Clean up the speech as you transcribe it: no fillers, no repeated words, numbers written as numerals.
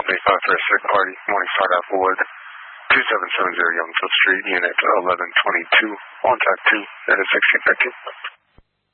Company 5 for a sick party. Morningside Applewood. 2770 Youngsville Street, Unit 1122. On track 2, that is 1615.